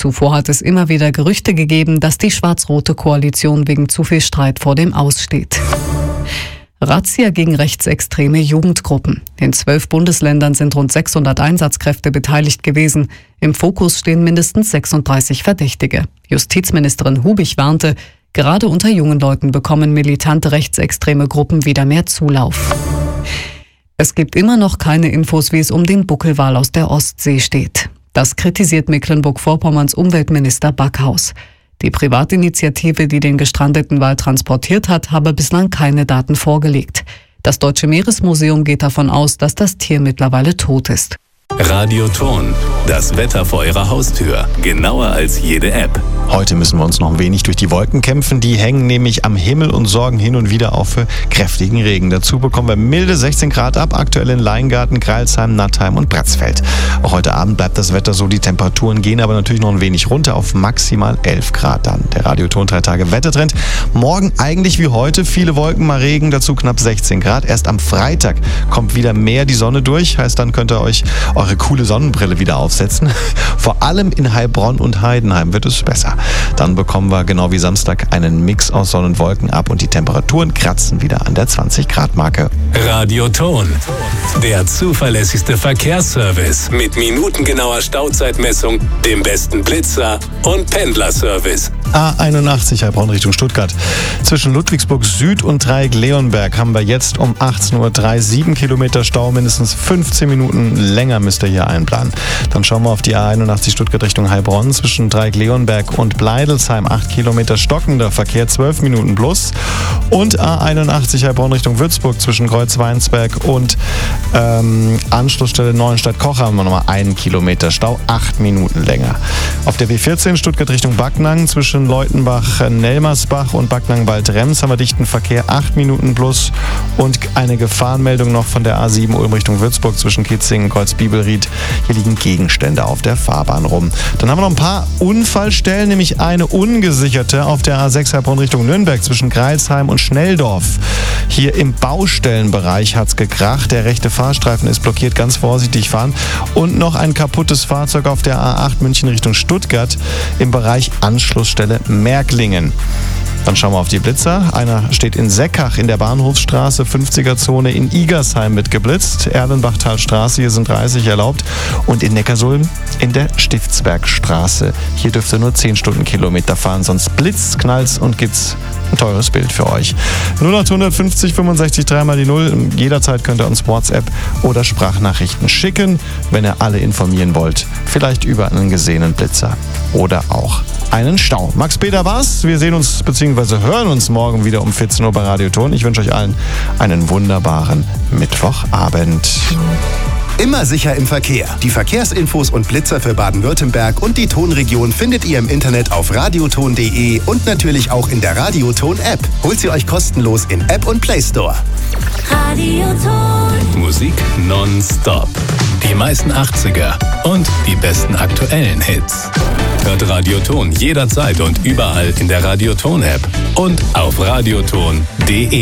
Zuvor hat es immer wieder Gerüchte gegeben, dass die schwarz-rote Koalition wegen zu viel Streit vor dem Aus steht. Razzia gegen rechtsextreme Jugendgruppen. In 12 Bundesländern sind rund 600 Einsatzkräfte beteiligt gewesen. Im Fokus stehen mindestens 36 Verdächtige. Justizministerin Hubig warnte, gerade unter jungen Leuten bekommen militante rechtsextreme Gruppen wieder mehr Zulauf. Es gibt immer noch keine Infos, wie es um den Buckelwal aus der Ostsee steht. Das kritisiert Mecklenburg-Vorpommerns Umweltminister Backhaus. Die Privatinitiative, die den gestrandeten Wal transportiert hat, habe bislang keine Daten vorgelegt. Das Deutsche Meeresmuseum geht davon aus, dass das Tier mittlerweile tot ist. Radioton, das Wetter vor Ihrer Haustür. Genauer als jede App. Heute müssen wir uns noch ein wenig durch die Wolken kämpfen. Die hängen nämlich am Himmel und sorgen hin und wieder auch für kräftigen Regen. Dazu bekommen wir milde 16 Grad ab, aktuell in Leingarten, Greilsheim, Nattheim und Bratzfeld. Auch heute Abend bleibt das Wetter so. Die Temperaturen gehen aber natürlich noch ein wenig runter auf maximal 11 Grad dann. Der Radioton 3 Tage Wettertrend. Morgen eigentlich wie heute, viele Wolken, mal Regen, dazu knapp 16 Grad. Erst am Freitag kommt wieder mehr die Sonne durch. Heißt, dann könnt ihr euch eure coole Sonnenbrille wieder aufsetzen. Vor allem in Heilbronn und Heidenheim wird es besser. Dann bekommen wir genau wie Samstag einen Mix aus Sonne und Wolken ab und die Temperaturen kratzen wieder an der 20-Grad-Marke. Radioton, der zuverlässigste Verkehrsservice mit minutengenauer Stauzeitmessung, dem besten Blitzer und Pendlerservice. A81 Heilbronn Richtung Stuttgart. Zwischen Ludwigsburg Süd und Dreieck Leonberg haben wir jetzt um 18:03 Uhr 7 Kilometer Stau, mindestens 15 Minuten länger müsst ihr hier einplanen. Dann schauen wir auf die A81 Stuttgart Richtung Heilbronn zwischen Dreieck Leonberg und Bleidelsheim 8 Kilometer stockender Verkehr, 12 Minuten plus. Und A81 Heilbronn Richtung Würzburg zwischen Kreuzweinsberg und Anschlussstelle Neuenstadt-Kocher haben wir nochmal 1 Kilometer Stau, 8 Minuten länger. Auf der B14 Stuttgart Richtung Backnang zwischen Leutenbach-Nelmersbach und Backnang-Waldrems haben wir dichten Verkehr, 8 Minuten plus. Und eine Gefahrenmeldung noch von der A7 Ulm Richtung Würzburg zwischen Kitzingen und Kreuzbibelried. Hier liegen Gegenstände auf der Fahrbahn rum. Dann haben wir noch ein paar Unfallstellen, nämlich eine ungesicherte auf der A6 Heilbronn Richtung Nürnberg zwischen Greilsheim und Schnelldorf. Hier im Baustellenbereich hat es gekracht. Der rechte Fahrstreifen ist blockiert, ganz vorsichtig fahren. Und noch ein kaputtes Fahrzeug auf der A8 München Richtung Stuttgart im Bereich Anschlussstelle Märklingen. Dann schauen wir auf die Blitzer. Einer steht in Seckach in der Bahnhofsstraße, 50er-Zone. In Igersheim wird geblitzt. Erlenbachtalstraße, hier sind 30 erlaubt. Und in Neckarsulm in der Stiftsbergstraße. Hier dürft ihr nur 10 Stundenkilometer fahren, sonst blitzt, knallt's und gibt's ein teures Bild für euch. 0850 65 3 mal die 0. Jederzeit könnt ihr uns WhatsApp oder Sprachnachrichten schicken, wenn ihr alle informieren wollt. Vielleicht über einen gesehenen Blitzer oder auch einen Stau. Max-Peter war's. Wir sehen uns bzw. hören uns morgen wieder um 14 Uhr bei Radioton. Ich wünsche euch allen einen wunderbaren Mittwochabend. Immer sicher im Verkehr. Die Verkehrsinfos und Blitzer für Baden-Württemberg und die Tonregion findet ihr im Internet auf radioton.de und natürlich auch in der Radioton-App. Holt sie euch kostenlos in App und Play Store. Radioton. Musik nonstop. Die meisten 80er und die besten aktuellen Hits. Hört Radioton jederzeit und überall in der Radioton-App und auf radioton.de.